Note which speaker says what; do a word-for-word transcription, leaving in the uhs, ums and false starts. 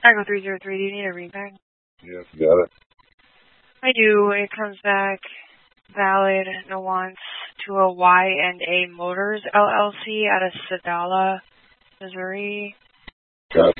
Speaker 1: Echo three zero three, do you need a rebag?
Speaker 2: Yes, got it.
Speaker 1: I do. It comes back valid nuance to a Y and A Motors L L C out of Sadala, Missouri.
Speaker 2: Got it.